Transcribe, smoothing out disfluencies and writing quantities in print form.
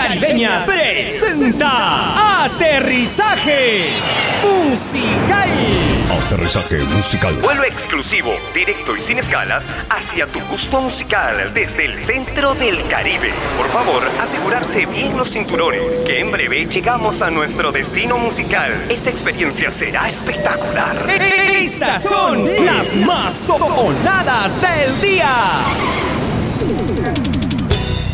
Caribeña presenta Aterrizaje Musical. Aterrizaje musical. Vuelo exclusivo, directo y sin escalas hacia tu gusto musical desde el centro del Caribe. Por favor, asegurarse bien los cinturones, que en breve llegamos a nuestro destino musical. Esta experiencia será espectacular. Estas son las más sonadas del día.